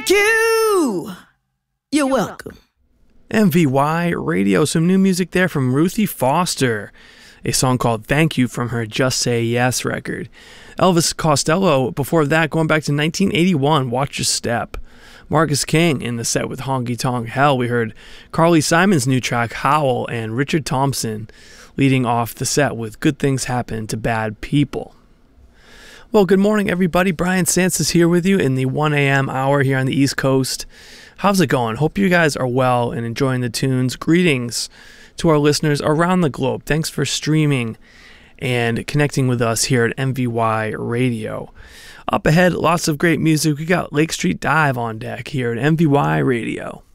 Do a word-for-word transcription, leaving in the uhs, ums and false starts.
You! You're welcome. M V Y Radio, some new music there from Ruthie Foster. A song called Thank You from her Just Say Yes record. Elvis Costello, before that, going back to nineteen eighty-one, Watch Your Step. Marcus King in the set with Honky Tonk Hell. We heard Carly Simon's new track, Howl, and Richard Thompson leading off the set with Good Things Happen to Bad People. Well, good morning, everybody. Brian Santos here with you in the one a.m. hour here on the East Coast. How's it going? Hope you guys are well and enjoying the tunes. Greetings to our listeners around the globe. Thanks for streaming and connecting with us here at M V Y Radio. Up ahead, lots of great music. We got Lake Street Dive on deck here at M V Y Radio.